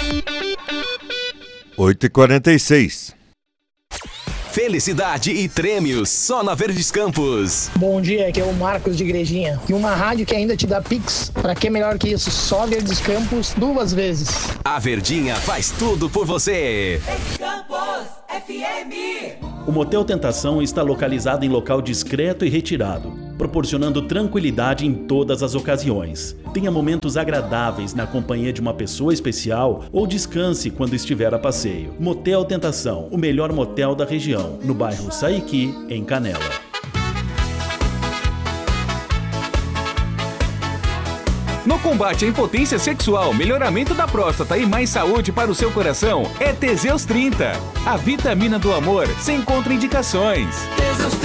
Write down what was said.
8h46. Felicidade e prêmios só na Verdes Campos. Bom dia, aqui é o Marcos de Igrejinha. E uma rádio que ainda te dá Pix. Pra que melhor que isso? Só Verdes Campos 2 vezes. A Verdinha faz tudo por você. Verdes Campos FM. O Motel Tentação está localizado em local discreto e retirado, proporcionando tranquilidade em todas as ocasiões. Tenha momentos agradáveis na companhia de uma pessoa especial ou descanse quando estiver a passeio. Motel Tentação, o melhor motel da região, no bairro Saiqui, em Canela. No combate à impotência sexual, melhoramento da próstata e mais saúde para o seu coração, é Teseus 30. A vitamina do amor sem contraindicações. Teseus 30.